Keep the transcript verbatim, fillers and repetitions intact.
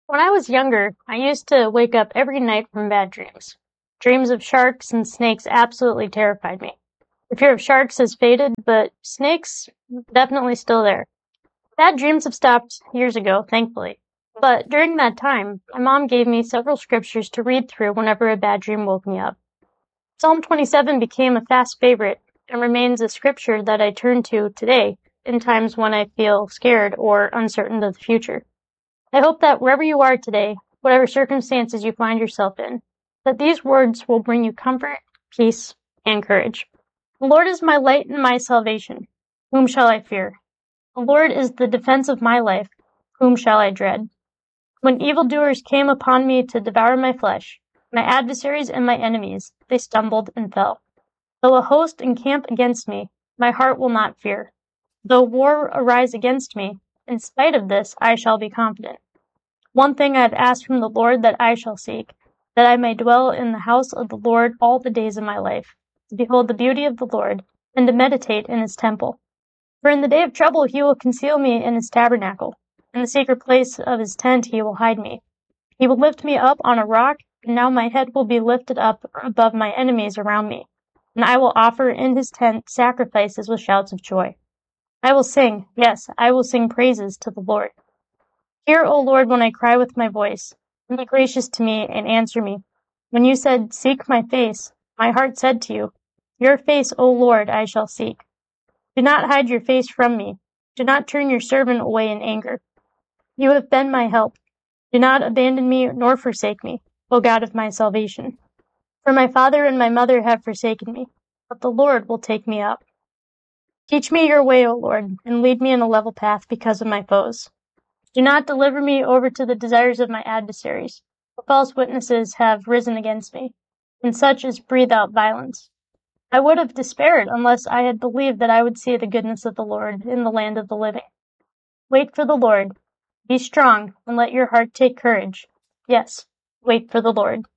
When I was younger, I used to wake up every night from bad dreams. Dreams of sharks and snakes absolutely terrified me. The fear of sharks has faded, but snakes, definitely still there. Bad dreams have stopped years ago, thankfully. But during that time, my mom gave me several scriptures to read through whenever a bad dream woke me up. Psalm twenty-seven became a fast favorite and remains a scripture that I turn to today in times when I feel scared or uncertain of the future. I hope that wherever you are today, whatever circumstances you find yourself in, that these words will bring you comfort, peace, and courage. The Lord is my light and my salvation. Whom shall I fear? The Lord is the defense of my life. Whom shall I dread? When evildoers came upon me to devour my flesh, my adversaries and my enemies, they stumbled and fell. Though a host encamp against me, my heart will not fear. Though war arise against me, in spite of this I shall be confident. One thing I have asked from the Lord that I shall seek, that I may dwell in the house of the Lord all the days of my life, to behold the beauty of the Lord, and to meditate in his temple. For in the day of trouble he will conceal me in his tabernacle. In the secret place of his tent he will hide me. He will lift me up on a rock, and now my head will be lifted up above my enemies around me. And I will offer in his tent sacrifices with shouts of joy. I will sing, yes, I will sing praises to the Lord. Hear, O Lord, when I cry with my voice, and be gracious to me and answer me. When you said, seek my face, my heart said to you, your face, O Lord, I shall seek. Do not hide your face from me. Do not turn your servant away in anger. You have been my help. Do not abandon me nor forsake me, O God of my salvation. For my father and my mother have forsaken me, but the Lord will take me up. Teach me your way, O Lord, and lead me in a level path because of my foes. Do not deliver me over to the desires of my adversaries, for false witnesses have risen against me, and such as breathe out violence. I would have despaired unless I had believed that I would see the goodness of the Lord in the land of the living. Wait for the Lord. Be strong, and let your heart take courage. Yes, wait for the Lord.